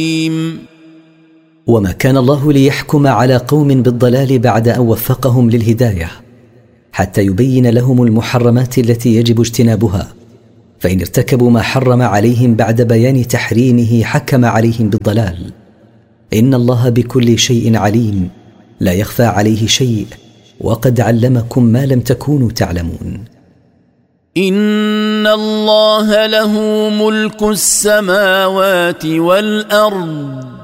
وما كان الله ليحكم على قوم بالضلال بعد أن وفقهم للهداية حتى يبين لهم المحرمات التي يجب اجتنابها، فإن ارتكبوا ما حرم عليهم بعد بيان تحريمه حكم عليهم بالضلال. إن الله بكل شيء عليم، لا يخفى عليه شيء، وقد علمكم ما لم تكونوا تعلمون. إن الله له ملك السماوات والأرض